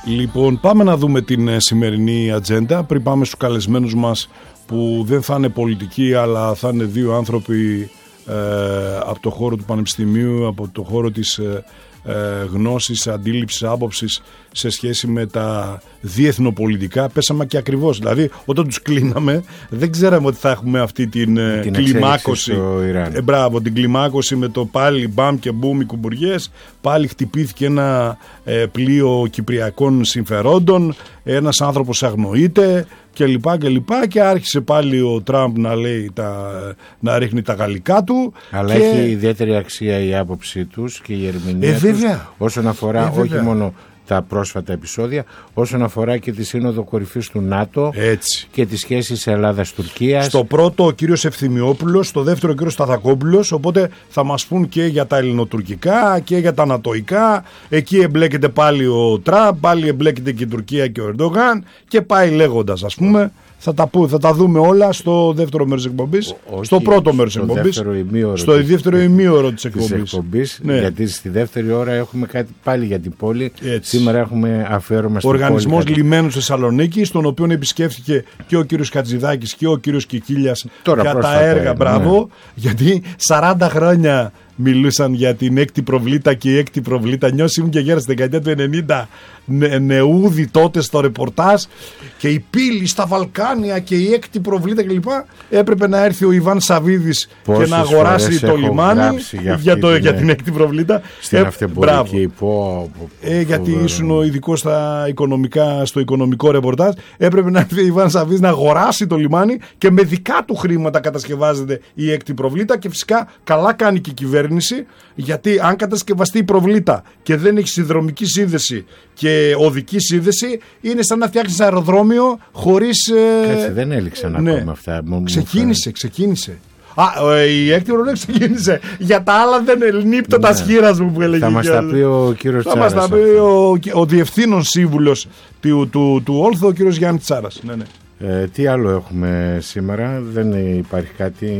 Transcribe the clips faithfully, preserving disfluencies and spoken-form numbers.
Λοιπόν, πάμε να δούμε την σημερινή ατζέντα πριν πάμε στους καλεσμένους μας, που δεν θα είναι πολιτικοί, αλλά θα είναι δύο άνθρωποι ε, από το χώρο του Πανεπιστημίου, από το χώρο της ε, ε, γνώσης, αντίληψης, άποψης σε σχέση με τα διεθνοπολιτικά. Πέσαμε και ακριβώς, δηλαδή όταν τους κλείναμε δεν ξέραμε ότι θα έχουμε αυτή την, την κλιμάκωση ε, μπράβο, την κλιμάκωση με το πάλι μπαμ και μπουμ οι κουμπουριές, πάλι χτυπήθηκε ένα ε, πλοίο κυπριακών συμφερόντων, ένας άνθρωπος αγνοείται και λοιπά και λοιπά, και άρχισε πάλι ο Τραμπ να λέει τα, να ρίχνει τα γαλλικά του. Αλλά και... έχει ιδιαίτερη αξία η άποψή τους και η ερμηνεία ε, τους όσον αφορά ε, όχι μόνο τα πρόσφατα επεισόδια, όσον αφορά και τη Σύνοδο Κορυφής του ΝΑΤΟ. Έτσι. Και τις σχέσεις Ελλάδας-Τουρκίας. Στο πρώτο ο κύριος Ευθυμιόπουλος, στο δεύτερο ο κύριος Σταθακόπουλος, οπότε θα μας πούν και για τα ελληνοτουρκικά και για τα ανατοϊκά. Εκεί εμπλέκεται πάλι ο Τραμπ, πάλι εμπλέκεται και η Τουρκία και ο Ερντογάν και πάει λέγοντας, ας πούμε. Θα τα, που, θα τα δούμε όλα στο δεύτερο μέρος της εκπομπής, Όχι, στο πρώτο μέρος της εκπομπής, στο της, δεύτερο ημίωρο της εκπομπής. Της εκπομπής ναι. Γιατί στη δεύτερη ώρα έχουμε κάτι πάλι για την πόλη. Έτσι. Σήμερα έχουμε αφιέρωμα στην πόλη. Ο Οργανισμός Λιμένου Θεσσαλονίκη, τον οποίο επισκέφθηκε και ο κύριος Χατζηδάκης και ο κύριος Κικίλιας για τα έργα. Μπράβο, ναι. Γιατί σαράντα χρόνια μιλούσαν για την έκτη προβλήτα και η έκτη προβλήτα. Νιώσιμουν και γέρα στη δεκαετία του ενενήντα ν, νεούδι τότε στο ρεπορτάζ, και η πύλη στα Βαλκάνια και η έκτη προβλήτα κλπ. Έπρεπε να έρθει ο Ιβάν Σαββίδης και να αγοράσει το λιμάνι για, για, το, την, για την έκτη προβλήτα. Στην ε, αυτεμπορική υπό. Ε, γιατί ήσουν ο ειδικός στα οικονομικά, στο οικονομικό ρεπορτάζ. Έπρεπε να έρθει ο Ιβάν Σαββίδης να αγοράσει το λιμάνι και με δικά του χρήματα κατασκευάζεται η έκτη προβλήτα, και φυσικά καλά κάνει και η κυβέρνηση, γιατί αν κατασκευαστεί η προβλήτα και δεν έχει συνδρομική σύνδεση και οδική σύνδεση, είναι σαν να φτιάξεις αεροδρόμιο χωρίς... Κάτσε, δεν έληξαν ναι. ακόμα αυτά. Ξεκίνησε, ξεκίνησε. Α, η έκτη προβλήτα ξεκίνησε. Για τα άλλα δεν νύπτω ναι. τα σχήρας μου που έλεγε. Θα μας τα πει ο κύριος θα Τσάρας. Θα μας τα πει ο, ο διευθύνων σύμβουλος του, του, του Όλθου, ο κύριος Γιάννης Τσάρας. Ναι, ναι. Ε, τι άλλο έχουμε σήμερα? Δεν υπάρχει κάτι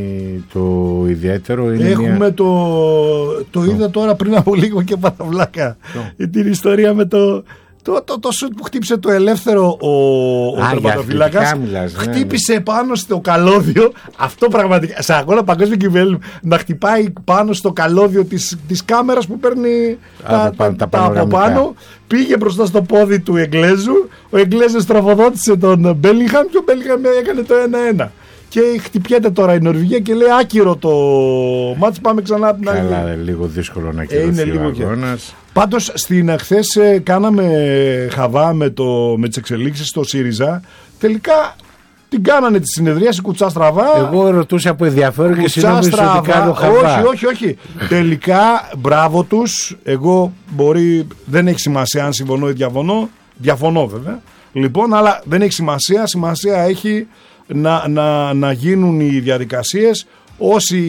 το ιδιαίτερο? Είναι έχουμε μια... το το είδα τώρα πριν από λίγο και παραβλάκα την ιστορία με το το, το, το σουτ που χτύπησε το Ελεύθερο ο, ο τερματοφύλακας. Χτύπησε ναι. πάνω στο καλώδιο. Αυτό πραγματικά σε αγώνα παγκόσμιο κυπέλλου, να χτυπάει πάνω στο καλώδιο της, της κάμερας που παίρνει τα, τα, τα, τα από πάνω. Πήγε μπροστά στο πόδι του Εγγλέζου. Ο Εγγλέζος τροφοδότησε τον Μπέλιγχαμ και ο Μπέλιγχαμ έκανε το ένα ένα. Και χτυπιέται τώρα η Νορβηγία και λέει άκυρο το μάτς, πάμε ξανά από την άλλη. Καλά, λίγο δύσκολο να κυρωθεί ε, ο αγώνας. Πάντως στην χθες ε, κάναμε χαβά με, το, με τις εξελίξεις στο ΣΥΡΙΖΑ. Τελικά την κάνανε τη συνεδρίαση κουτσά στραβά. Εγώ ρωτούσα από ενδιαφέρον και συνόμιζα ότι κάνω χαβά. Όχι, όχι, όχι. Τελικά μπράβο τους. Εγώ μπορεί, δεν έχει σημασία αν συμφωνώ ή διαφωνώ. Διαφωνώ βέβαια. Λοιπόν, αλλά δεν έχει σημασία. Σημασία έχει να, να, να γίνουν οι διαδικασίες, όσοι,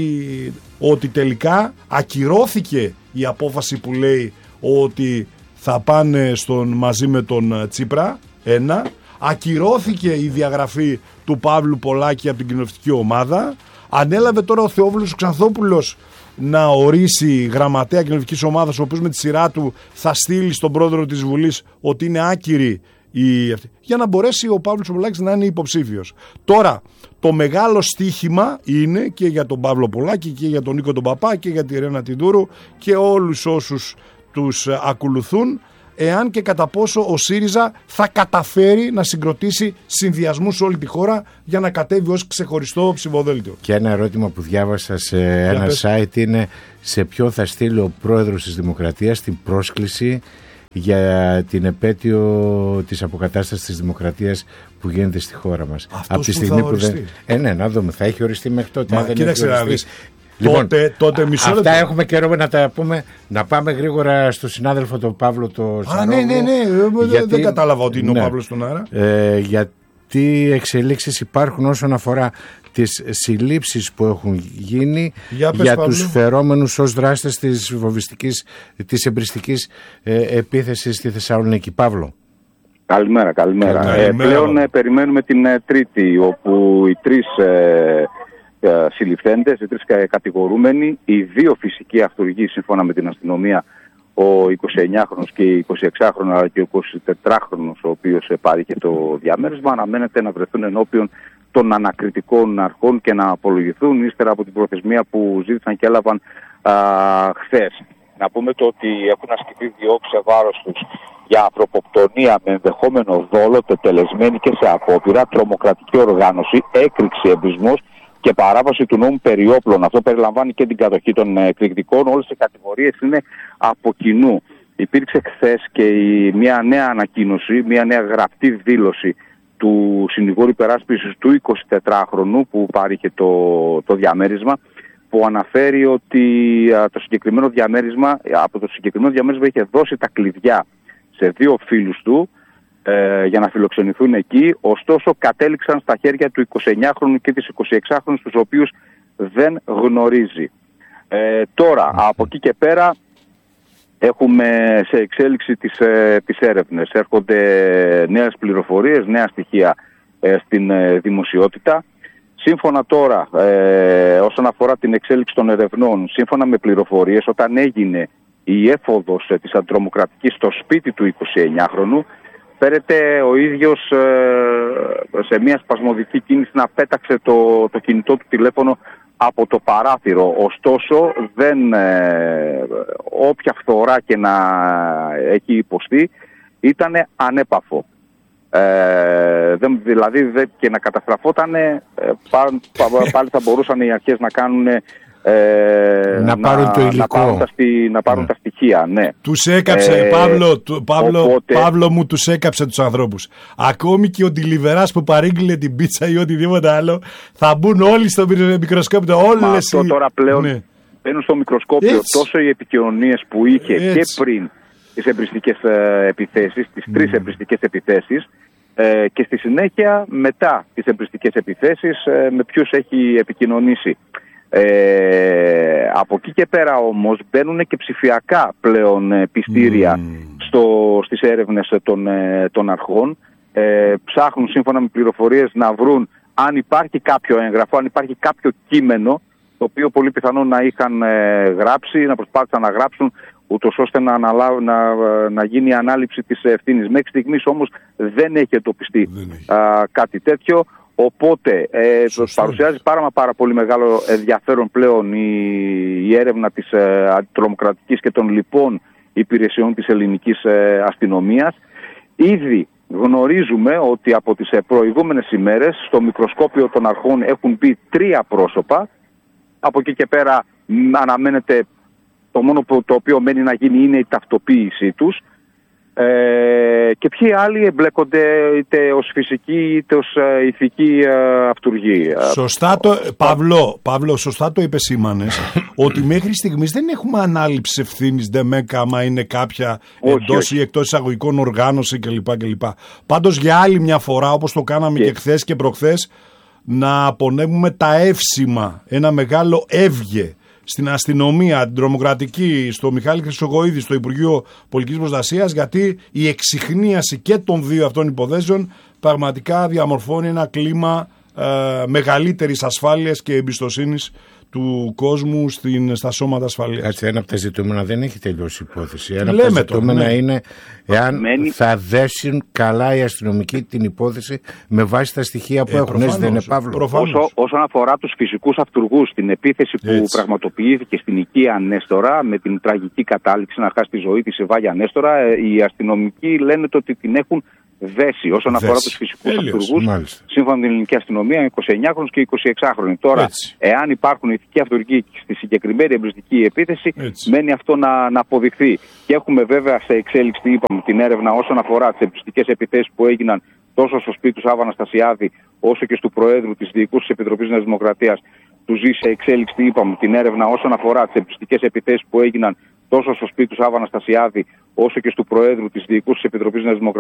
ότι τελικά ακυρώθηκε η απόφαση που λέει ότι θα πάνε στον, μαζί με τον Τσίπρα, ένα, ακυρώθηκε η διαγραφή του Παύλου Πολάκη από την κοινοβουλευτική ομάδα, ανέλαβε τώρα ο Θεόφιλος Ξανθόπουλος να ορίσει γραμματέα κοινοβουλευτικής ομάδας, ο οποίος με τη σειρά του θα στείλει στον πρόεδρο της Βουλής ότι είναι άκυρη η... για να μπορέσει ο Παύλος Πολάκης να είναι υποψήφιος. Τώρα το μεγάλο στοίχημα είναι και για τον Παύλο Πολάκη και για τον Νίκο τον Παπά και για τη Ρένα Τιντούρου και όλους όσους τους ακολουθούν, εάν και κατά πόσο ο ΣΥΡΙΖΑ θα καταφέρει να συγκροτήσει συνδυασμούς σε όλη τη χώρα για να κατέβει ως ξεχωριστό ψηφοδέλτιο. Και ένα ερώτημα που διάβασα σε ένα πες. site είναι σε ποιο θα στείλει ο πρόεδρος της Δημοκρατίας την πρόσκληση για την επέτειο της αποκατάστασης της δημοκρατίας που γίνεται στη χώρα μας. Αυτός από τη στιγμή που, που δεν... Ε, ναι, να δούμε, θα έχει οριστεί μέχρι τότε. Μα, κοίταξε να δεις. Λοιπόν, τότε, τότε μισό αυτά έχουμε καιρό να τα πούμε. Να πάμε γρήγορα στο συνάδελφο τον Παύλο το Σαρόγλου. Α, ναι, ναι, ναι. Γιατί, δεν κατάλαβα ότι είναι ναι, ο Παύλος στον αέρα. Ε, γιατί εξελίξεις υπάρχουν όσον αφορά τις συλλήψεις που έχουν γίνει για, πες, για τους φερόμενους ως δράστες της βομβιστικής, της εμπριστικής ε, επίθεσης στη Θεσσαλονίκη. Παύλο. Καλημέρα, καλημέρα. καλημέρα. Ε, πλέον ε, περιμένουμε την ε, Τρίτη, όπου οι τρεις ε, ε, συλληφθέντες, οι τρεις κατηγορούμενοι, οι δύο φυσικοί αυτοργοί σύμφωνα με την αστυνομία, ο εικοσιεννιάχρονος και η εικοσιεξάχρονος αλλά και ο εικοσιτετράχρονος ο οποίος παρήχε το διαμέρισμα αναμένεται να βρεθούν ενώπιον των ανακριτικών αρχών και να απολογηθούν ύστερα από την προθεσμία που ζήτησαν και έλαβαν χθες. Να πούμε το ότι έχουν ασκηθεί διώξεις σε βάρος τους για ανθρωποκτονία με ενδεχόμενο δόλο, τετελεσμένη και σε απόπειρα, τρομοκρατική οργάνωση, έκρηξη, εμπισμός και παράβαση του νόμου περί όπλων. Αυτό περιλαμβάνει και την κατοχή των εκρηκτικών. Όλες οι κατηγορίες είναι από κοινού. Υπήρξε χθες και η, μια νέα ανακοίνωση, μια νέα γραπτή δήλωση του συνηγόρου υπεράσπισης του εικοσιτετράχρονου που πάρηκε το, το διαμέρισμα, που αναφέρει ότι α, το συγκεκριμένο διαμέρισμα, από το συγκεκριμένο διαμέρισμα είχε δώσει τα κλειδιά σε δύο φίλους του ε, για να φιλοξενηθούν εκεί, ωστόσο κατέληξαν στα χέρια του εικοσιεννιάχρονου και της εικοσιεξάχρονου, τους οποίους δεν γνωρίζει. Ε, τώρα, από εκεί και πέρα έχουμε σε εξέλιξη τις, ε, τις έρευνες. Έρχονται νέες πληροφορίες, νέα στοιχεία ε, στην ε, δημοσιότητα. Σύμφωνα τώρα, ε, όσον αφορά την εξέλιξη των ερευνών, σύμφωνα με πληροφορίες, όταν έγινε η έφοδος ε, της αντιτρομοκρατικής στο σπίτι του εικοσιεννιάχρονου, φέρεται ο ίδιος ε, σε μια σπασμωδική κίνηση να πέταξε το, το κινητό του τηλέφωνο από το παράθυρο. Ωστόσο, δεν, ε, όποια φθορά και να έχει υποστεί, ήταν ανέπαφο. Ε, δεν, δηλαδή δε, και να καταστραφόταν ε, πάλι, πάλι θα μπορούσαν οι αρχές να κάνουν ε, να πάρουν το υλικό, να πάρουν τα, στι, να πάρουν ναι. τα στοιχεία, ναι. Τους έκαψε, ε, Παύλο, του, Παύλο, οπότε... Παύλο μου τους έκαψε τους ανθρώπους. Ακόμη και ο τηλιβεράς που παρήγγειλε την πίτσα ή οτιδήποτε άλλο, θα μπουν όλοι στο μικροσκόπιο. Όλες Μα αυτό οι... τώρα πλέον ναι. μπαίνουν στο μικροσκόπιο. Έτσι. Τόσο οι επικοινωνίες που είχε Έτσι. και πριν τις εμπριστικές ε, επιθέσεις, τις mm. τρεις εμπριστικές επιθέσεις, ε, και στη συνέχεια μετά τις εμπριστικές επιθέσεις ε, με ποιους έχει επικοινωνήσει. Ε, από εκεί και πέρα όμως μπαίνουν και ψηφιακά πλέον ε, πιστήρια mm. στο, στις έρευνες των, ε, των αρχών. Ε, ψάχνουν σύμφωνα με πληροφορίες να βρουν αν υπάρχει κάποιο έγγραφο, αν υπάρχει κάποιο κείμενο το οποίο πολύ πιθανόν να είχαν ε, γράψει, να προσπάθησαν να γράψουν ούτως ώστε να, αναλάβ, να, να γίνει η ανάληψη της ευθύνης. Μέχρι στιγμής όμως δεν έχει εντοπιστεί δεν έχει. Α, κάτι τέτοιο. Οπότε ε, παρουσιάζει πάρα, πάρα πολύ μεγάλο ενδιαφέρον πλέον η, η έρευνα της ε, αντιτρομοκρατικής και των λοιπών υπηρεσιών της ελληνικής ε, αστυνομίας. Ήδη γνωρίζουμε ότι από τις ε, προηγούμενες ημέρες στο μικροσκόπιο των αρχών έχουν μπει τρία πρόσωπα. Από εκεί και πέρα αναμένεται το μόνο που, το οποίο μένει να γίνει είναι η ταυτοποίησή τους. Ε, και ποιοι άλλοι εμπλέκονται είτε ως φυσική είτε ως ε, ηθική ε, αυτουργή. Σωστά το, Παύλο, Παύλο, σωστά το επεσήμανες ότι μέχρι στιγμής δεν έχουμε ανάληψη ευθύνης ΔΕΜΕΚΑ άμα είναι κάποια εντός ή εκτός εισαγωγικών οργάνωση κλπ. κλπ. Πάντως για άλλη μια φορά, όπως το κάναμε και, και χθες και προχθές, να απονέμουμε τα εύσημα, ένα μεγάλο εύγε στην αστυνομία, την τρομοκρατική, στο Μιχάλη Χρυσογοίδη, στο Υπουργείο Πολιτικής Προστασίας, γιατί η εξιχνίαση και των δύο αυτών υποθέσεων πραγματικά διαμορφώνει ένα κλίμα ε, μεγαλύτερης ασφάλειας και εμπιστοσύνης του κόσμου στην, στα σώματα ασφαλείας. Κάτσε, ένα από τα ζητούμενα δεν έχει τελειώσει η υπόθεση. Ένα από τα ζητούμενα ναι. είναι εάν Μένει... θα δέσουν καλά οι αστυνομικοί την υπόθεση με βάση τα στοιχεία που ε, έχουν. Έτσι δεν είναι, Παύλο? Όσο, όσον αφορά τους φυσικούς αυτουργούς, την επίθεση που Έτσι. πραγματοποιήθηκε στην οικία Νέστορα με την τραγική κατάληξη να χάσει τη ζωή της η Βάγια Νέστορα, οι αστυνομικοί λένε ότι την έχουν δέσει. Όσον αφορά τους φυσικούς αυτουργούς, σύμφωνα με την ελληνική αστυνομία, εικοσιεννιάχρονους και εικοσιεξάχρονοι. Τώρα, Έτσι. εάν υπάρχουν ηθικοί αυτουργοί στη συγκεκριμένη εμπριστική επίθεση, Έτσι. μένει αυτό να, να αποδειχθεί. Και έχουμε βέβαια σε εξέλιξη, είπαμε, την έρευνα όσον αφορά τις εμπριστικές επιθέσεις που έγιναν τόσο στο σπίτι του Σάββα Αναστασιάδη, όσο και του Προέδρου της Διοικούσης Επιτροπής Νέας Δημοκρατίας, του ζει σε εξέλιξη, είπαμε, την έρευνα όσον αφορά τις εμπριστικές επιθέσεις που έγιναν τόσο στο σπίτι του Σάββα Αναστασιάδη, όσο και του Προέδρου της Διοικούσης Επιτροπής Νέας Δημοκρατίας.